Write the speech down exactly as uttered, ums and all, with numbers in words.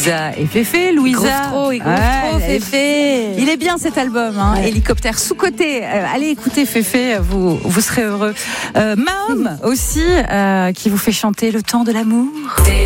Louisa et Féfé. Louisa, il groove trop, il groove ouais, trop, Féfé. Il est bien cet album, hein, ouais. Hélicoptère sous-côté. Euh, allez écouter Féfé, vous, vous serez heureux. Euh, Mahom aussi, euh, qui vous fait chanter Le temps de l'amour.